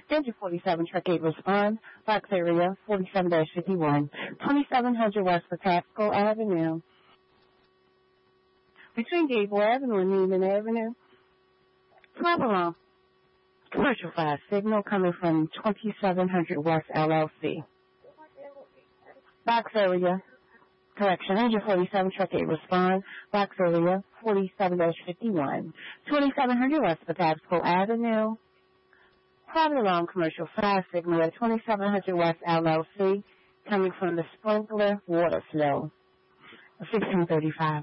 Engine 47, Truck 8, respond. Box area 47-51, 2700 West Patapsco Avenue. Between Gable Avenue and Neiman Avenue, problem. Commercial fire signal coming from 2700 West LLC. Box area, correction, Engine 47, Truck 8, respond. Box area 47-51, 2700 West Patapsco Avenue. Private alarm commercial fire signal at 2700 West LLC coming from the sprinkler water flow. 1635.